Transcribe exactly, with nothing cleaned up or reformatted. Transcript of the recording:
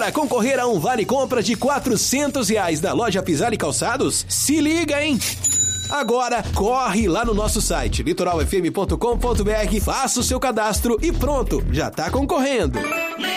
Bora concorrer a um vale compra de quatrocentos reais da loja Pisale Calçados? Se liga, hein? Agora, corre lá no nosso site, litoral f m ponto com ponto b r, faça o seu cadastro e pronto, já tá concorrendo.